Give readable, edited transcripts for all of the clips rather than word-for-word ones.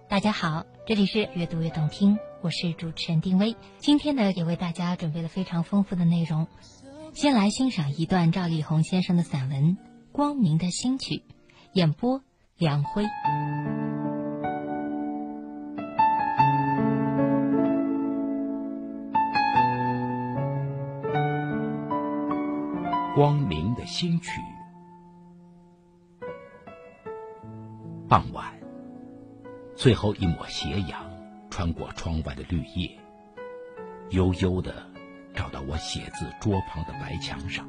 大家好，这里是越读越动听，我是主持人丁薇。今天呢，也为大家准备了非常丰富的内容。先来欣赏一段赵丽宏先生的散文《光明的新曲》，演播梁辉。 光明的新曲。傍晚，最后一抹斜阳穿过窗外的绿叶，悠悠地照到我写字桌旁的白墙上。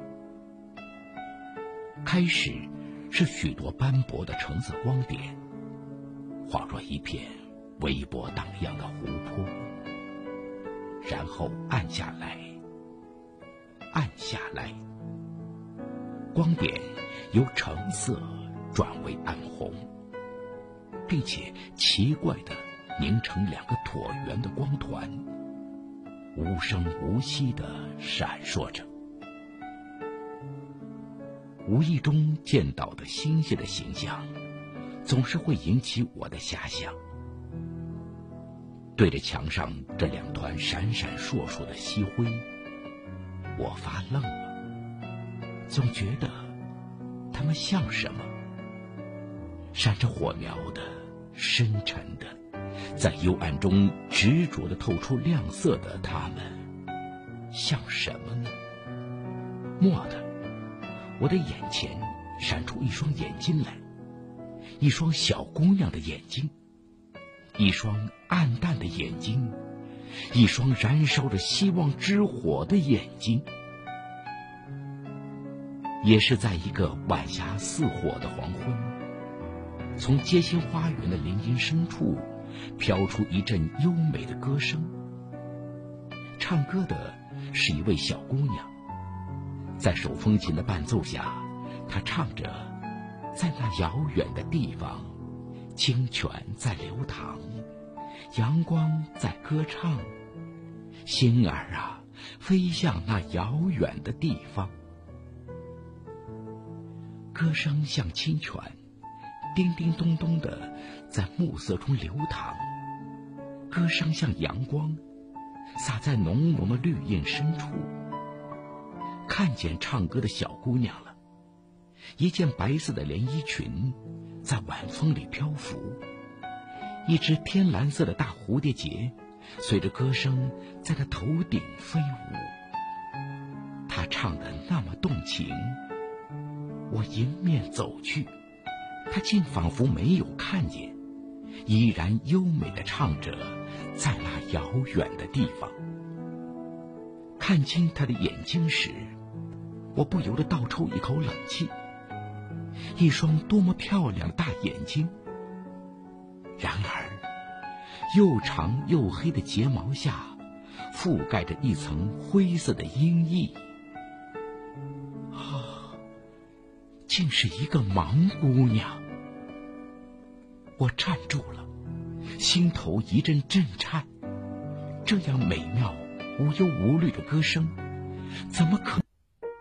开始是许多斑驳的橙色光点，化作一片微波荡漾的湖泊，然后暗下来，光点由橙色转为暗红，并且奇怪地凝成两个椭圆的光团，无声无息地闪烁着。无意中见到的星星的形象，总是会引起我的遐想。对着墙上这两团闪闪烁烁的夕辉，我发愣了，总觉得它们像什么？闪着火苗的、深沉的，在幽暗中执着地透出亮色的它们，像什么呢？蓦地，我的眼前闪出一双眼睛来，一双小姑娘的眼睛，一双暗淡的眼睛，一双燃烧着希望之火的眼睛。也是在一个晚霞似火的黄昏，从街心花园的林荫深处飘出一阵优美的歌声。唱歌的是一位小姑娘，在手风琴的伴奏下，她唱着：在那遥远的地方，清泉在流淌，阳光在歌唱，心儿啊，飞向那遥远的地方。歌声像清泉，叮叮咚咚地在暮色中流淌；歌声像阳光，洒在浓浓的绿荫深处。看见唱歌的小姑娘了，一件白色的连衣裙在晚风里漂浮，一只天蓝色的大蝴蝶结随着歌声在她头顶飞舞。她唱得那么动情，我迎面走去，他竟仿佛没有看见，依然优美地唱着在那遥远的地方。看清他的眼睛时，我不由得倒抽一口冷气，一双多么漂亮的大眼睛。然而又长又黑的睫毛下覆盖着一层灰色的阴翳，竟是一个盲姑娘。我站住了，心头一阵震颤。这样美妙、无忧无虑的歌声，怎么可